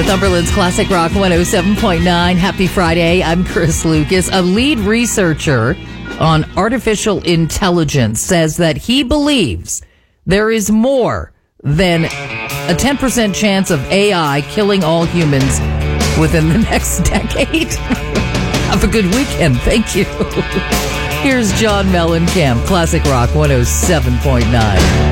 Northumberland's Classic Rock 107.9. Happy Friday. I'm Chris Lucas. A lead researcher on artificial intelligence says that he believes there is more than a 10% chance of AI killing all humans within the next decade. Have a good weekend. Thank you. Here's John Mellencamp, Classic Rock 107.9.